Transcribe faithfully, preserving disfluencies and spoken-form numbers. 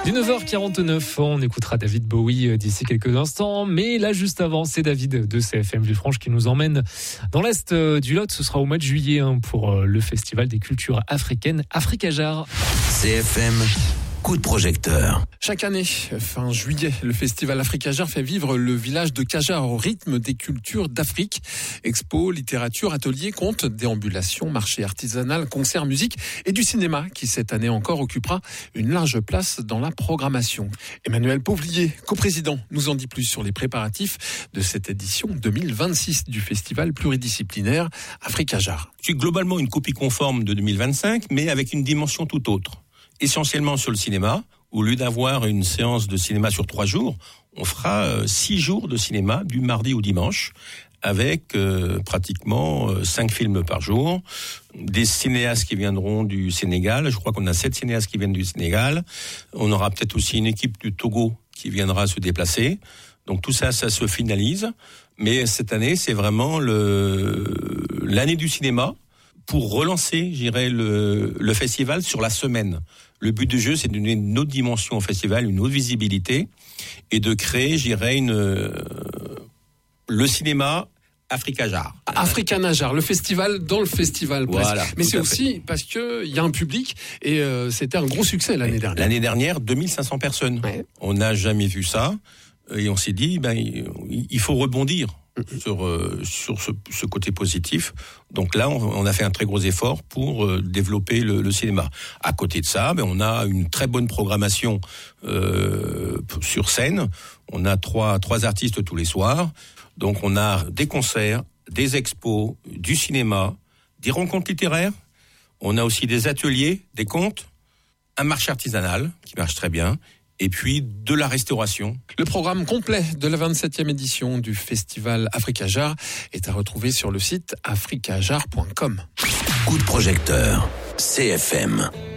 neuf heures quarante-neuf, on écoutera David Bowie d'ici quelques instants. Mais là, juste avant, c'est David de C F M Villefranche qui nous emmène dans l'Est du Lot. Ce sera au mois de juillet hein, pour le Festival des cultures africaines, Africajar. C F M, coup de projecteur. Chaque année, fin juillet, le festival Africajar fait vivre le village de Kajar au rythme des cultures d'Afrique. Expo, littérature, ateliers, contes, déambulations, marché artisanal, concerts, musique et du cinéma qui cette année encore occupera une large place dans la programmation. Emmanuel Pauvlier, coprésident, nous en dit plus sur les préparatifs de cette édition deux mille vingt-six du festival pluridisciplinaire Africajar. C'est globalement une copie conforme de deux mille vingt-cinq, mais avec une dimension tout autre. Essentiellement sur le cinéma. Au lieu d'avoir une séance de cinéma sur trois jours, on fera euh, six jours de cinéma du mardi au dimanche avec euh, pratiquement euh, cinq films par jour. Des cinéastes qui viendront du Sénégal. Je crois qu'on a sept cinéastes qui viennent du Sénégal. On aura peut-être aussi une équipe du Togo qui viendra se déplacer. Donc tout ça, ça se finalise. Mais cette année, c'est vraiment le, l'année du cinéma pour relancer, je dirais, le, le festival sur la semaine. Le but du jeu, c'est de donner une autre dimension au festival, une autre visibilité, et de créer, je dirais, une, euh, le cinéma Africajar. Africanajar, le festival dans le festival. Voilà, mais c'est aussi parce qu'il y a un public, et euh, c'était un gros succès l'année dernière. L'année dernière, deux mille cinq cents personnes. Ouais. On n'a jamais vu ça, et on s'est dit, ben, il faut rebondir. sur euh, sur ce, ce côté positif. Donc là, on, on a fait un très gros effort pour euh, développer le, le cinéma. À côté de ça, ben, on a une très bonne programmation euh, sur scène. On a trois trois artistes tous les soirs. Donc on a des concerts, des expos, du cinéma, des rencontres littéraires. On a aussi des ateliers, des contes, un marché artisanal qui marche très bien. Et puis de la restauration. Le programme complet de la vingt-septième édition du festival Africajar est à retrouver sur le site africajar point com. Coup de projecteur, C F M.